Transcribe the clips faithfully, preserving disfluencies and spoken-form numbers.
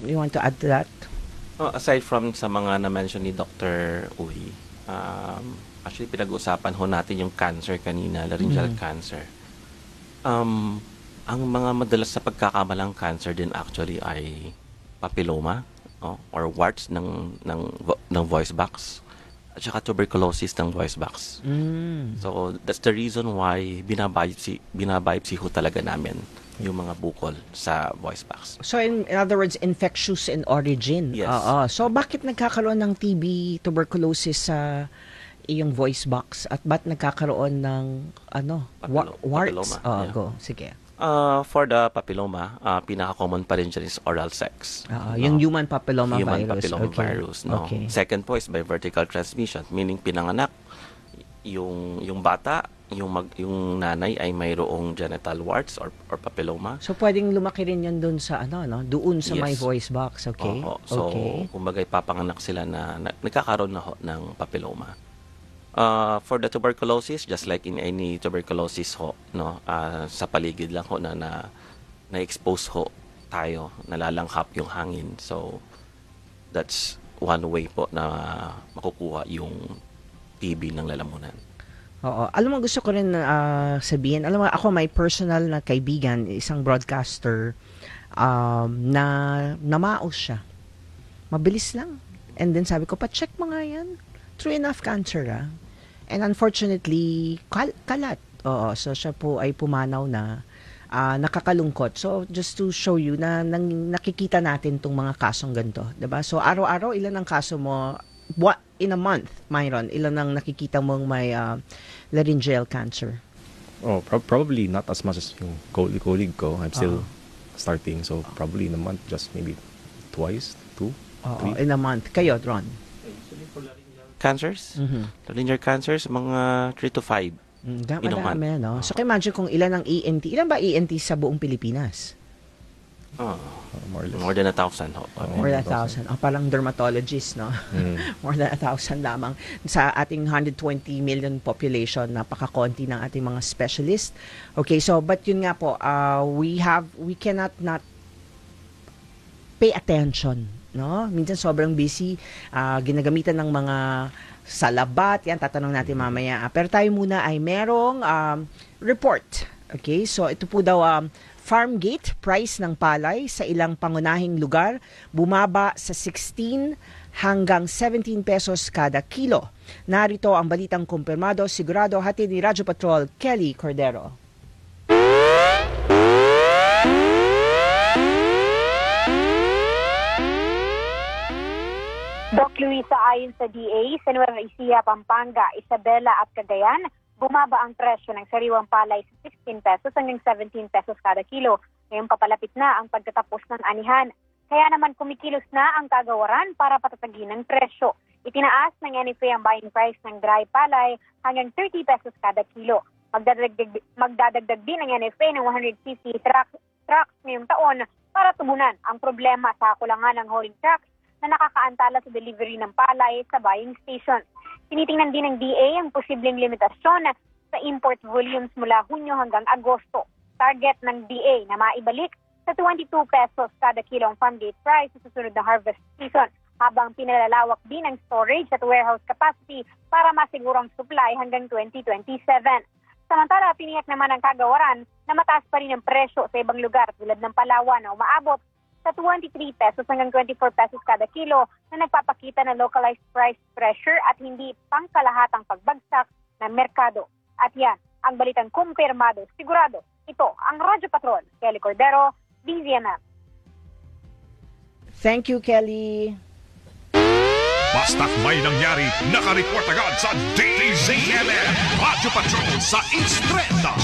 you want to add to that? Oh, aside from sa mga na-mention ni Doctor Uy, um, actually pinag-uusapan ho natin yung cancer kanina, laryngeal Mhm. cancer. Um, ang mga madalas na pagkakamalang cancer din actually ay papilloma, oh, or warts ng ng vo- ng voice box at saka tuberculosis ng voice box. Mm. So that's the reason why binabiopsy binabiopsy ho talaga namin yung mga bukol sa voice box. So in, in other words, infectious in origin. Yes. Oo. So bakit nagkakaroon ng T B, tuberculosis sa iyong voice box at ba't nagkakaroon ng ano, wa- Papillo- warts? papilloma, Oh, yeah. go. Sige. Uh, for the papilloma, uh, pinaka-common pa rin dyan is oral sex. Oo, no? yung human papilloma Human virus. papilloma Okay. virus. No? Okay. Second po is by vertical transmission, meaning pinanganak, yung yung bata, yung mag, yung nanay ay mayroong genital warts or, or papilloma. So pwedeng lumaki rin yan doon sa ano, no? Doon sa Yes. my voice box, okay? Oo. So, okay. kumbaga papanganak sila na, na nagkakaroon na ho ng papilloma. Uh, for the tuberculosis, just like in any tuberculosis ho, no, uh, sa paligid lang ho na, na na-expose ho tayo, nalalanghap yung hangin. So, that's one way po na makukuha yung T B ng lalamunan. Oo. Alam mo, gusto ko rin ah, sabihin, alam mo, ako may personal na kaibigan, isang broadcaster, um, na namaos siya. Mabilis lang. And then sabi ko, pa-check mo nga yan. True enough cancer, ah. And unfortunately, kal- kalat. Oo. So siya po ay pumanaw na, ah, nakakalungkot. So just to show you na nang, nakikita natin tong mga kasong ganito. Diba? So araw-araw, ilan ang kaso mo? What, in a month, Myron, ilan ang nakikita mong may ah, laryngeal cancer? Oh, prob- probably not as much as yung colleague, colleague ko. I'm still Oo. starting, so probably in a month, just maybe twice, two, Oo, three. in a month. Kayo, Ron? Cancers? Mhm. Laryngeal cancers, mga three to five. Mm, da- In a month. madami, no? So, imagine kung ilan ang E N T. Ilan ba E N T sa buong Pilipinas? Oh, Uh, more or less. more than a thousand ho. Oo. More than a one thousand. Oh, parang dermatologist, no? Mm. More than a thousand lamang. Sa ating one hundred twenty million population, napakakonti ng ating mga specialist. Okay, so, but yun nga po, uh, we have, we cannot not pay attention, no? Minsan sobrang busy, ah, ginagamitan ng mga salabat, yan, tatanong natin mamaya. Ah, pero tayo muna ay merong um, report. Okay, so ito po daw, um, farm gate, price ng palay sa ilang pangunahing lugar, bumaba sa sixteen hanggang seventeen pesos kada kilo. Narito ang balitang kumpirmado, sigurado, hatid ni Radyo Patrol, Kelly Cordero. Doc Luisa, ayon sa D A, sa Nueva Ecija, Pampanga, Isabela at Cagayan, bumaba ang presyo ng sariwang palay sa sixteen pesos hanggang seventeen pesos kada kilo. Ngayon papalapit na ang pagtatapos ng anihan. Kaya naman kumikilos na ang kagawaran para patatagin ang presyo. Itinaas ng N F A ang buying price ng dry palay hanggang thirty pesos kada kilo. Magdadagdag, magdadagdag din ang N F A ng one hundred fifty trucks, trucks ngayong taon para tugunan ang problema sa kulangan ng hauling trucks na nakakaantala sa delivery ng palay sa buying station. Tinitingnan din ng D A ang posibleng limitasyon sa import volumes mula Hunyo hanggang Agosto. Target ng D A na maibalik sa twenty-two pesos kada kilo ang farm gate price sa susunod na harvest season, habang pinalalawak din ang storage at warehouse capacity para masigurong supply hanggang twenty twenty-seven. Samantala, tiniyak naman ang kagawaran na mataas pa rin ang presyo sa ibang lugar tulad ng Palawan na umaabot sa twenty-three pesos hanggang twenty-four pesos kada kilo na nagpapakita ng localized price pressure at hindi pangkalahatang pagbagsak ng merkado. At yan, ang balitang kumpirmado, sigurado. Ito ang Radyo Patrol, Kelly Cordero, D Z M M. Thank you, Kelly. Basta't may nangyari, nakareport agad sa D Z M M. Radyo Patrol sa Instreta.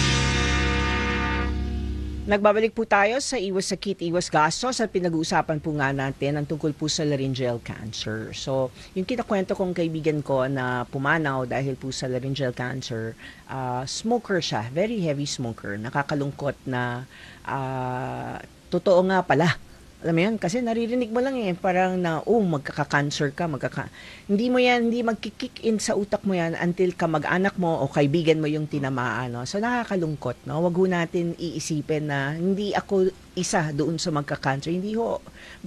Nagbabalik po tayo sa iwas sakit, iwas gastos at pinag-uusapan po nga natin ang tungkol po sa laryngeal cancer. So, yung kinakwento kong kaibigan ko na pumanaw dahil po sa laryngeal cancer, uh, smoker siya, very heavy smoker. Nakakalungkot na uh, totoo nga pala. Alam mo yan, kasi naririnig mo lang eh, parang na, oh, magkaka-cancer ka, magkaka... Hindi mo yan, hindi magkikick in sa utak mo yan until kamag-anak mo o kaibigan mo yung tinamaan, no? So, nakakalungkot, no? Wag ho natin iisipin na hindi ako isa doon sa magka-cancer. Hindi ho.